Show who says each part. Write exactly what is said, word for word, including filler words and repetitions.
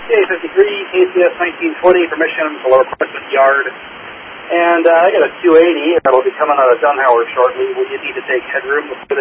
Speaker 1: K fifty-three, K C S nineteen twenty, permission for Lower Portsmouth Yard. And uh, I got a two eighty that'll be coming out of Dunhauer shortly. Will you need to take headroom before